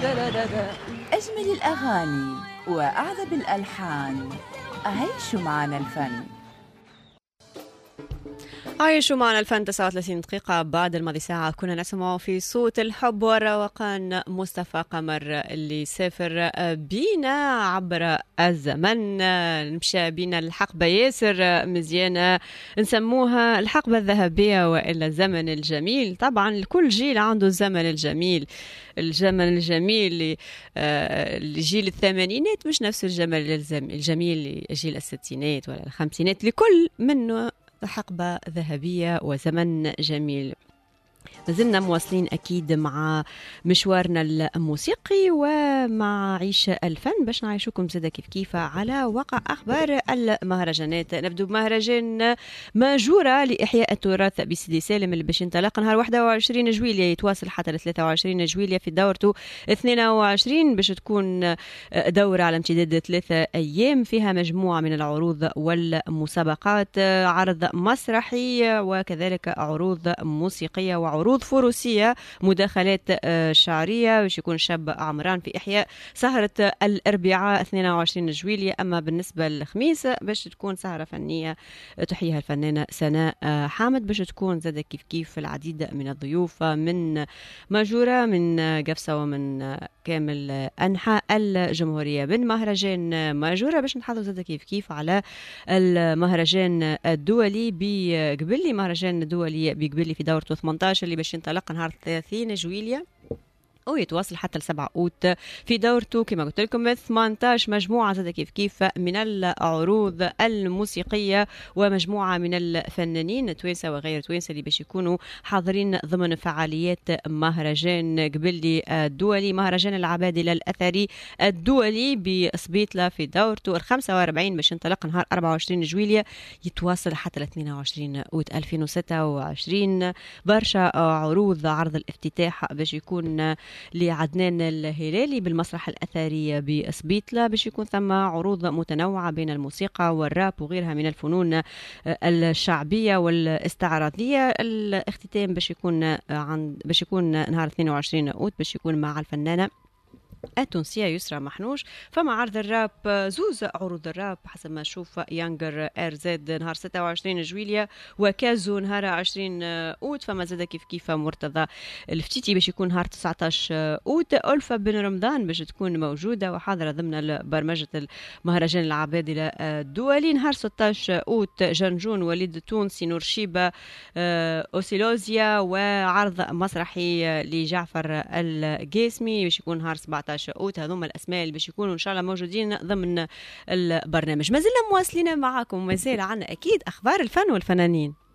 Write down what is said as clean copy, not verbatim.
أجمل الأغاني وأعذب الألحان، عيشوا معنا الفن. عايشوا معنا الفن. 39 دقيقة بعد الماضي ساعة كنا نسمع في صوت الحب والروقان مصطفى قمر اللي سافر بينا عبر الزمن، مشى بينا الحقبة ياسر مزيانة نسموها الحقبة الذهبية وإلا الزمن الجميل. طبعا كل جيل عنده الزمن الجميل. الزمن الجميل لجيل الثمانينات مش نفس الجمال الجميل لجيل الستينات ولا الخمسينات، لكل منه حقبة ذهبية وزمن جميل. لازلنا مواصلين أكيد مع مشوارنا الموسيقي ومع عيش الفن باش نعيشوكم زادا كيف على واقع أخبار المهرجانات. نبدو بمهرجان ماجورة لإحياء التراث بسيدي سالم اللي باش ينطلق نهار 21 جويلية يتواصل حتى ل 23 جويلية في دورته 22 باش تكون دورة على امتداد 3 أيام فيها مجموعة من العروض والمسابقات، عرض مسرحي وكذلك عروض موسيقية وعروض فروسية، مداخلات شعرية، باش يكون شاب عمران في إحياء سهرة الأربعاء 22 جويلية. أما بالنسبة للخميس باش تكون سهرة فنية تحييها الفنانة سناء حامد، باش تكون زاد كيف العديد من الضيوف من ماجورة من قفصة ومن كامل أنحاء الجمهورية. من مهرجان ماجورة باش نحضر زاد كيف على المهرجان الدولي بقبلي، مهرجان الدولي بقبلي في دورته 18 اللي باش ينطلق نهار 30 جويلية ويتواصل حتى 7 أوت في دورته كما قلت لكم 18 مجموعة زاد كيف من العروض الموسيقية ومجموعة من الفنانين توينسة وغير توينسة اللي باش يكونوا حاضرين ضمن فعاليات مهرجان قبلي الدولي، مهرجان العبادلة الأثري الدولي بسبيطلة في دورته 45 باش ينطلق نهار 24 جويلية يتواصل حتى 22 أوت 2026. برشا عروض، عرض الافتتاح باش يكون لعدنان الهلالي بالمسرح الأثري بسبيطلة، باش يكون ثم عروض متنوعة بين الموسيقى والراب وغيرها من الفنون الشعبية والاستعراضية. الاختتام باش يكون نهار 22 أوت باش يكون مع الفنانة التونسية يسرى محنوش. فما عرض الراب، زوز عروض الراب حسب ما نشوف، يانجر اير زد نهار 26 جويلية وكازو نهار 20 أوت. فما زاد كيف مرتضى الفتيتي باش يكون نهار 19 أوت. ألفة بن رمضان باش تكون موجودة وحاضرة ضمن برمجة المهرجان العبادلة الدولي نهار 16 أوت. جنجون وليد تونسي نور شيبة أوسيلوزيا وعرض مسرحي لجعفر القاسمي باش يكون نهار 17 أوت. هذوما الأسماء اللي باش يكونوا إن شاء الله موجودين ضمن البرنامج. ما زلنا مواصلين معاكم، ما زال عنا أكيد أخبار الفن والفنانين.